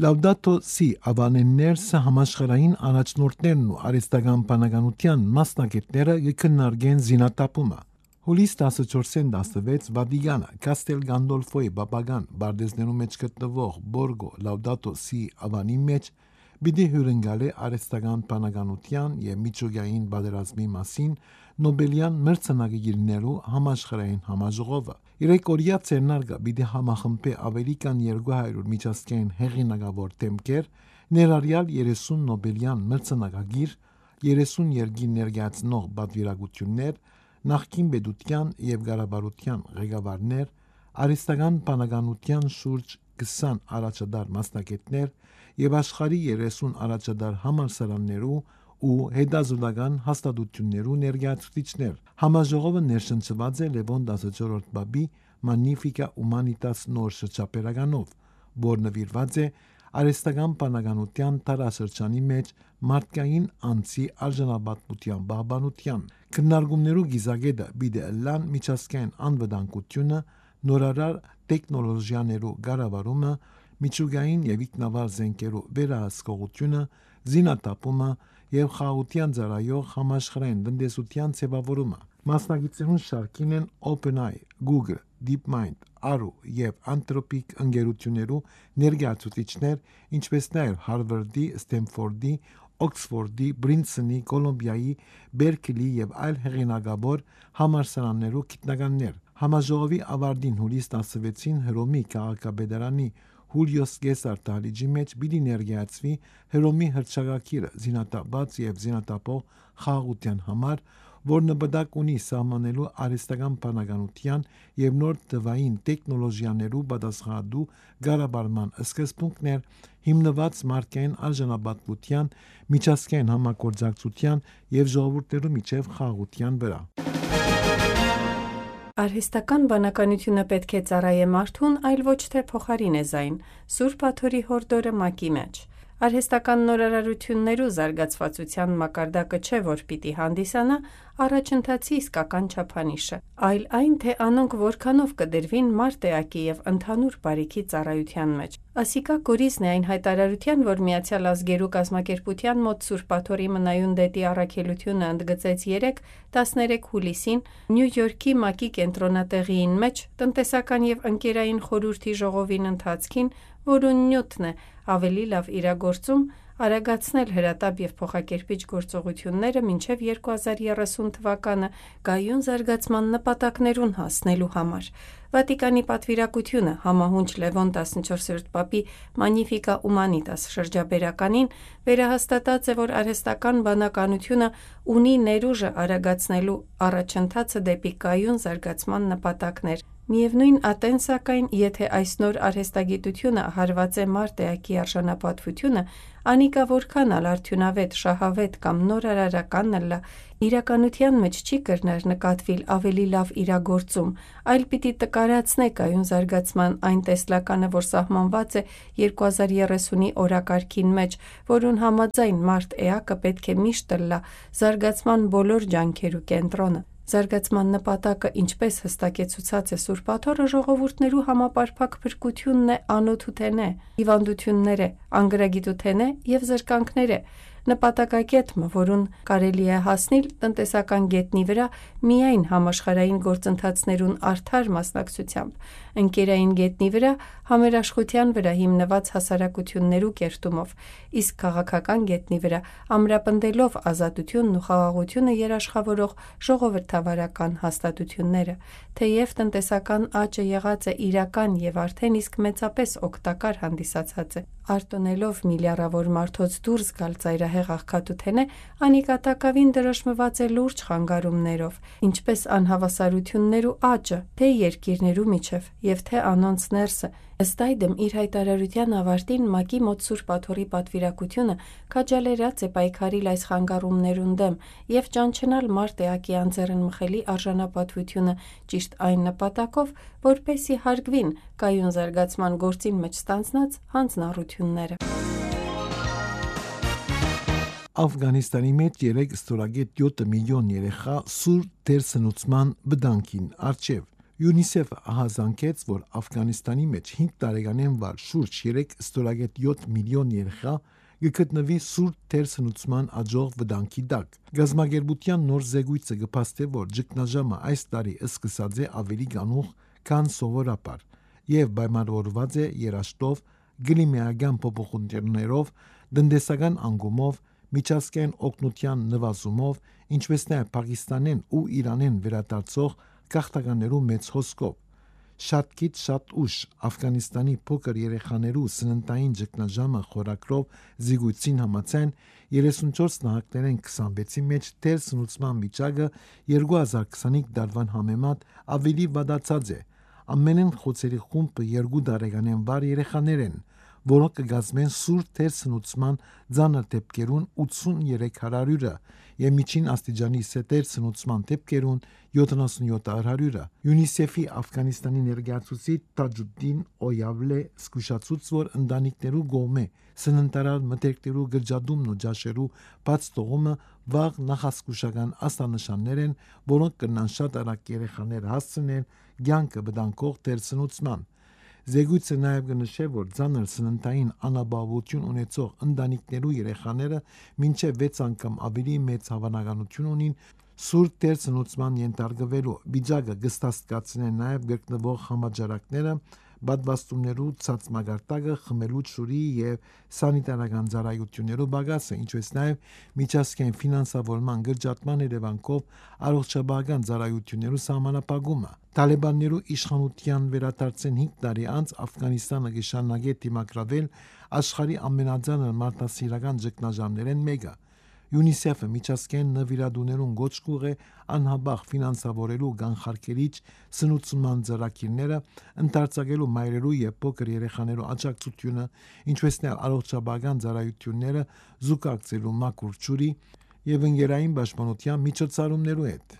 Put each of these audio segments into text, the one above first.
Laudato Si ավանեններսը համաշխարհային առաջնորդներն ու արհեստական բանականության մասնակիցները կքննարկեն զինատապումը։ Հուլիս 14-ին 16 Վատիկանը Կաստել Գանդոլֆոյի բաբական բարդեզներու մեջ գտնվող Բորգո Laudato Si ավանի մեջ պիտի հյուրընկալի արհեստական բանականության եւ միջուկային պատերազմի մասին Նոբելյան մրցանակիրներու համաշխարհային համաժողովը։ Երեկորյա ցերնարգը պիտի համախմբի ավելի քան 200 միջազգային հեղինակավոր թեմքեր, ներառյալ 30 Նոբելյան մրցանակագիր, 30 երկիր ներկայացնող պատվիրակություններ, նախկին պետության եւ ղարաբարության ղեկավարներ, արհեստական բանականության շուրջ 20 առաջադար մասնակիցներ եւ աշխարհի 30 առաջադար համալսարաններու ու հետազոտական հաստատություններու ներկայացուցիչներ։ Համաժողովը ներշնչված է Լևոն 14-րդ պապի Magnificat Humanitas նոր շրջապերականով, որ նվիրված է արհեստական բանականության տարածաշրջանի մեջ մարդկային անձի արժանապատվության պահպանության։ Քննարկումներու գիզակետը պիտի լան միջազգային անվտանգությունը, նորարար տեխնոլոգիաներու կառավարումը, միջուկային եւ ինքնավար զենքերու վերահսկողությունը, զինատապումը եւ խաղաղության ծառայող համաշխարհային տնտեսության ձևավորումը։ Մասնակիցներուն շարքին են OpenAI, Google, DeepMind, Aru եւ Anthropic ընկերություններու ներկայացուցիչներ, ինչպես նաեւ Harvard-ի, Stanford-ի, Oxford-ի, Princeton-ի, Կոլումբիայի, Berkeley եւ այլ հեղինակավոր համալսարաններու գիտնականներ։ Համաժողովի ավարտին հուլիս 16-ին Հռոմի քաղաքապետարանի Հուլիոս Կեսար դահլիճի մեջ պիտի ներկայացվի Հռոմի հռչակագիրը զինատապած եւ զինատապող խաղաղության համար, որ նպատակ ունի սահմանելու արհեստական բանականության եւ նոր թվային տեխնոլոգիաներու պատասխանատու կառավարման սկզբունքներ, հիմնված մարդկային արժանապատվության, միջազգային համագործակցության եւ ժողովուրդներու միջև խաղաղության վրա։ Արհեստական բանականությունը պետք է ծառայե մարդուն, այլ ոչ թե փոխարինե զայն։ Սուրբ Աթորի հորդորը ՄԱԿ-ի մեջ։ Արհեստական նորարարություններու զարգացվածության մակարդակը չէ, որ պիտի հանդիսանա առաջընթացի իսկական չափանիշը, այլ այն, թե անոնք որքանով կդրվին մարտեակի եւ ընդհանուր բարիքի ծառայության մեջ։ Ասիկա կորիզն է այն հայտարարության, որ Միացյալ Ազգերու կազմակերպության մոտ Սուրբ Աթորի մնայուն դետի առաքելությունը ընդգծեց 13 հուլիսին Նյու Յորքի ՄԱԿ-ի կենտրոնատեղիին մեջ տնտեսական եւ ընկերային խորհրդի ժողովին ընթացքին, որուն նյութն է ավելի լավ իրագործում, արագացնել հրատապ եւ փոխակերպիչ գործողությունները մինչեւ 2030 թվականը գայուն զարգացման նպատակներուն հասնելու համար։ Վատիկանի պատվիրակությունը համահունչ Լևոն 14-րդ պապի Magnificat Humanitas շրջաբերականին վերահաստատած է, որ արհեստական բանականությունը ունի ներուժը արագացնելու առաջընթացը դեպի կայուն զարգացման նպատակներ։ Միևնույն ատեն, սակայն, եթե այս նոր արհեստագիտությունը հարված է մարտեակի արժանապատվությունը, անիկա որքան ալ արդյունավետ, շահավետ կամ նորարարական լա, իրականության մեջ չի կրներ նկատվիլ ավելի լավ իրագործում, այլ պիտի տկարացնե կայուն զարգացման այն տեսլականը, որ սահմանված է 2030-ի օրակարգին մեջ, որուն համաձայն մարդ էակը պետք է միշտ լա զարգացման բոլոր ջանքերու կենտրոնը։ Զարգացման նպատակը, ինչպես հստակեցուցած է Սուրբ Աթոռը, ժողովուրդներու համապարփակ փրկությունն է անօթութենե, հիվանդությունները, անգրագիտութենե եւ զրկանքները։ Նպատակակետը, որուն կարելի է հասնել տնտեսական գետնի վրա միայն համաշխարհային գործընթացներուն արդար մասնակցությամբ, ընկերային գետնի վրա համերաշխության վրա հիմնված հասարակություններու կերտումով, իսկ քաղաքական գետնի վրա ամրապնդելով ազատությունն ու խաղաղությունը երաշխավորող ժողովրդավարական հաստատությունները, թեև տնտեսական աճը եղած է իրական եւ արդեն իսկ մեծապես օգտակար հանդիսացած է, արտոնելով միլիարավոր մարդոց դուրս գալ ծայրահեղ աղքատութենե, անիկա տակավին դրոշմված է լուրջ խանգարումներով, ինչպես անհավասարություններու աճը, թե երկիրներու միջև եւ թե անոնց ներսը։ Ըստ այդմ իր հայտարարության ավարտին ՄԱԿ-ի մոտ Սուրբ Աթոռի պատվիրակությունը քաջալերած է պայքարիլ այս խանգարումներուն դեմ եւ ճանչնալ մարտեակի անձեռն մխելի արժանապատվությունը ճիշտ այն նպատակով, որպեսի հարգվին կայուն զարգացման գործին մեջ ստանձնած հանձնառությունները։ Աֆղանիստանի մեջ 3 ստորագետ 7 միլիոն երեխա սուր դերսնուցման բդանքին արչև։ UNICEF-ը ահազանգեց, որ Աֆղանիստանի մեջ 5 տարեկանեն վար շուրջ 3.7 միլիոն երեխա գտնվի սուրտ թերսնուցման աջող վտանգի տակ։ Գազագերբության նոր զեկույցը կփաստե, որ ճգնաժամը այս տարի սկսած է ավելի գանուխ, քան սովորաբար, եւ պայմանավորված է երաշտով, կլիմայական փոփոխություններով, տնտեսական անկումով, միջազգային օգնության նվազումով, ինչպես նաև Պակիստանեն ու Իրանեն վերադարձող գաղթականներու մեծ հոսքով։ Շատ քիչ շատ ուշ Աֆղանիստանի փոքր երեխաներու սննդային ճգնաժամը խորակրով զիգույցին համաձայն 34 նահանգներեն 26-ի մեջ թերսնուցման վիճակը 2025 տարվան համեմատ ավելի վատացած է։ Ամենեն խոցերի խումբը 2 տարեկանեն վար երեխաներ են, որոնք կգազմեն սուրտ թերսնուցման ծանր դեպքերուն 83%-ը եւ միջին աստիճանի թերսնուցման դեպքերուն 77%-ը։ UNICEF-ի Աֆղանիստանի ներկայացուցիչ Տաջուդդին Օյավլե զսկուշացուց, որ ընտանիքներու գոմե սննդարար մթերքներու գրջադումն ու ջաշերու բաց թողումը վաղ նախասկուշական աստանշաններ են, որոնք կնան շատ արագ երեխաներ հասցնել կյանքը վտանգող թերսնուցման։ Զեկույցը նաև կնշե, որ ծանր սննդային անապահովություն ունեցող ընտանիքներու երեխաները մինչև 6 անգամ ավելի մեծ հավանականություն ունին սուրտ թերսնուցման ենթարկվելու։ Վիճակը կստացկացնե նաև գտնվող համաճարակները, պատվաստումներու ցածմագարտակը, խմելու ջուրի եւ սանիտարական ծառայություններու բագասը, ինչպես նաև միջազգային ֆինանսավորման գրջատման երևանքով առողջապահական ծառայություններու սահմանափակումը։ Տալիբաններու իշխանության վերադարձեն 5 տարի անց Աֆղանիստանը կշարունակի դիմակրավել աշխարհի ամենածանր մարդասիրական ճգնաժամերեն մեկը։ UNICEF-ը միջազգային նվիրատուներուն գոչ կուղ է անհաբախ ֆինանսավորելու կանխարգելիչ սնուցման ծրագիրները, ընդարձակելու մայրերու եւ փոքր երեխաներու աջակցությունը, ինչպես նաև առողջապահական ծառայությունները զուգակցելու մաքուր ջուրի եւ ընկերային պաշտպանության միջոցառումներու հետ։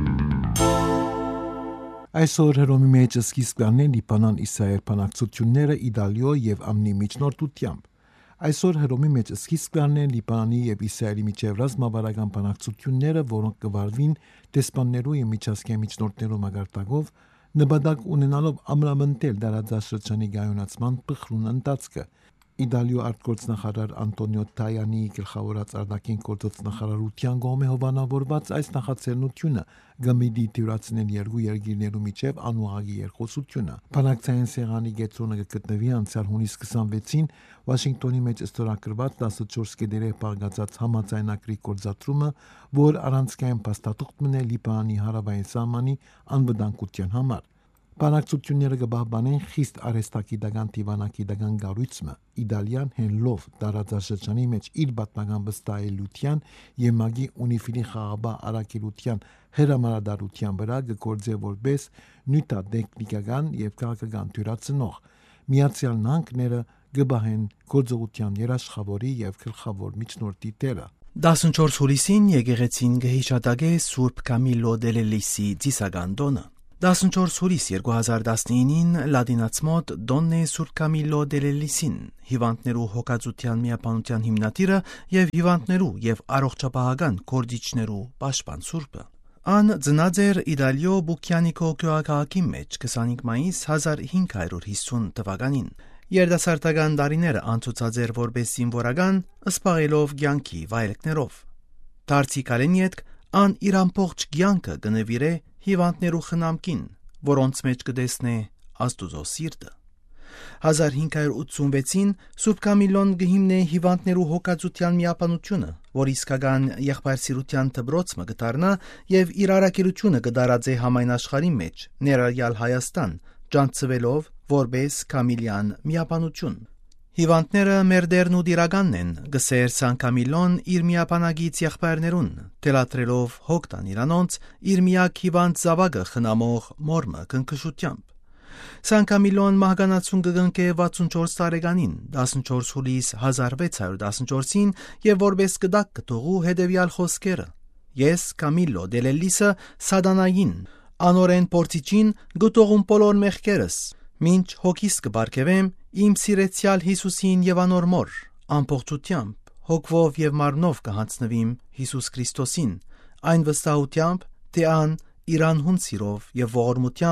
Այսօր Հռոմի մեջ սկիզբ կառնեն Լիբանան-Իսրայել բանակցությունները Իտալիո եւ ԱՄՆ միջնորդությամբ։ Այսօր Հռոմի մեջ սկիզբ կառնեն Լիբանանի եւ Իսրայելի միջև ռազմավարական բանակցությունները, որոնք կվարվին դեսպաններու եւ միջազգային միջնորդներու մակարդակով, նպատակ ունենալով ամրապնդել դարաձաշրջանի գայունացման փխրուն ընթացքը։ Իտալիո արտգործնախարար Անտոնիո Թայանի գլխավորած արտաքին գործոց նախարարության կողմէ հովանավորված այս նախաձեռնությունը գմիդի դյուրացնել երկու երկիրներու միջև անուղագի երկխոսությունը։ Բանակցային սեղանի գետրոնը կգտնվի անցյալ հունիս 26-ին Վաշինգտոնի մեջ ստորագրված 14 կետերով բաղկացած համաձայնագրի գործադրումը, որ առանցքային փաստաթուղթ մնե Լիբանանի հարավային սահմանի անվտանգության համար։ Բանակցությունները կպահպանեն խիստ արհեստագիտական դիվանագիտական կառույցը, Իտալիան հենլով տարածաշրջանի մեջ իր պատմական վստահելիության եւ մագի ունիֆիլի խաղաբա արագելության հրամանատարության վրա կգործե որպես նյութատեխնիկական եւ քաղաքական թյուրացնող։ Միացյալ Նահանգները կբահեն գործողության երաշխավորի եւ գլխավոր միջնորդի դերը։ 14 հուլիսին եկեղեցին կհիշատակե Սուրբ Կամիլո դելելիսի ծիսական տոնը։ 14 հուլիս 2019-ին լատինացմոտ Դոննե Սուրբ Կամիլո դելելիսին հիվանդներու հոգածության միապանության հիմնադիրը եւ հիվանդներու եւ առողջապահական կորձիչներու պաշտպան Սուրբը։ Ան ծնած էր Իտալիո Բուկյանիկո գյուղակահակի մեջ 25 մայիս 1550 թվականին։ Երդասարտական տարիները անցուցած էր որպես զինվորական, սպաղելով կյանքի վայելքներով։ Դարձի կարենիետք ան իր ամբողջ կյանքը կնվիրե հիվանդներու խնամքին, որոնց մեջ կտեսնե Աստուծո սիրտը։ 1586-ին Սուրբ Կամիլոն կհիմնե հիվանդներու հոգածության միապանությունը, որ իսկական եղբայրսիրության դբրոցը կդառնա եւ իր առաքելությունը կդարածե համայն աշխարհի մեջ, ներառյալ Հայաստան, ճանցվելով որպես Կամիլյան միապանություն։ Հիվանդները մեր դերն ու դիրականն են, գսեր Սան Կամիլոն իր միապանագից եղբայրներուն, թելադրելով հոգտան իրանոնց իր միակ հիվանդ զավակը խնամող մորմը կնքշությամբ։ Սան Կամիլոն մահկանացուն կգնկե 64 տարեկանին 14 հուլիս 1614-ին եւ որպես կդակ կտողու հետեւյալ խոսքերը. Ես Կամիլո դելելիսը սատանային, անորեն փորձիչին գտողում բոլոր մեղքերս, մինչ հոգիս կբարգևեմ իմ սիրեցյալ Հիսուսին եւ անոր մոր, ամբողջությամբ, հոգվով եւ մարմնով կհանձնվիմ Հիսուս Քրիստոսին, այն վստահությամբ, թե ան իր անհուն սիրով եւ ողորմությամբ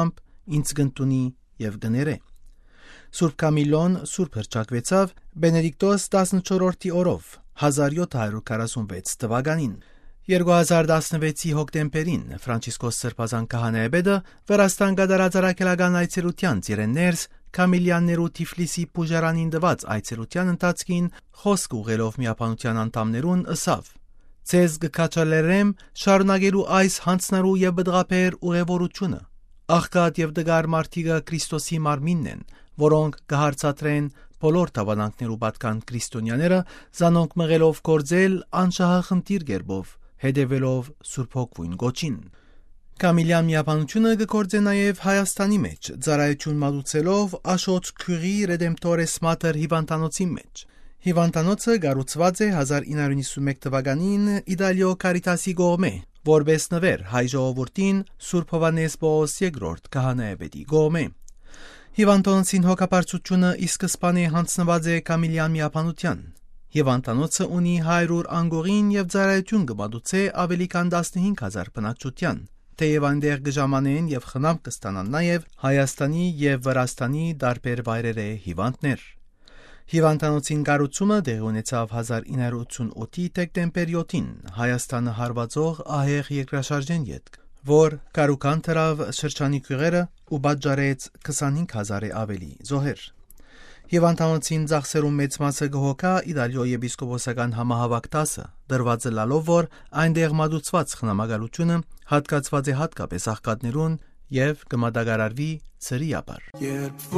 ինձ գնտունի եւ գներե։ Սուրբ Կամիլոն սուրբ հռչակվեցավ Բենեդիկտոս 14-րդի օրով 1746 թվականին։ 2016-ի հոկտեմբերին Ֆրանցիսկոս Սրբազան քահանայապետը Վրաստան գդարած առաքելական այցելության ծիրեններս Կամիլյաններու Թիֆլիսի Պուժարանին դված այցելության ընթացքին խոսք ուղղելով միապանության անդամներուն ըսավ. «Ձեզ գկաչալերեմ շարունակելու այս հանցնարու եւ բդղապեր ուղևորությունը։ Աղքատ եւ դգար մարդիկը Քրիստոսի մարմինն են, որոնք կհարցատրեն բոլոր տավանանքներու պատկան քրիստոնյաները, զանոնք մղելով կործել անշահախնդիր գերբով, հետևելով Սուրբ Հոգվույն գոչին»։ Կամիլյան միապանությունը կգործե նաև Հայաստանի մեջ, ծառայություն մատուցելով Աշոտ Քյուրի Ռեդեմտորես Մատեր հիվանդանոցի մեջ։ Հիվանդանոցը կառուցված է 1991 թվականին Իտալիո Կարիտասի կողմէ, որպես նվեր հայ ժողովրդին Սուրբ Հովհաննես Պողոս II քահանայապետի կողմէ։ Հիվանդանոցին հոգապարծությունը ի սկզբանե հանձնված է Կամիլյան միապանության։ Հիվանդանոցը ունի 100 անգորին եւ ծառայություն կմատուցե ավելի քան 15000 բնակչության, թեև այնտեղ կժամանեն եւ խնամ կստանան նաեւ Հայաստանի եւ Վրաստանի տարբեր վայրերե հիվանդներ։ Հիվանդանոցին կառուցումը տեղի ունեցավ 1988-ի դեկտեմբեր 7-ին Հայաստանը հարվածող ահեղ երկրաշարժեն ետք, որ կարուկան դրավ շրջանի քյուղերը ու պատժարեց 25000-ը ավելի զոհեր։ Հիվանդանոցին ծախսերու մեծ մասը կհոգա Իտալիո եպիսկոպոսական համահավաք դասը, դրված լալով, որ այնտեղ մատուցված խնամակալությունը հատկացված է հատկապես աղքատներուն եւ կմատակարարվի ծրի ապար։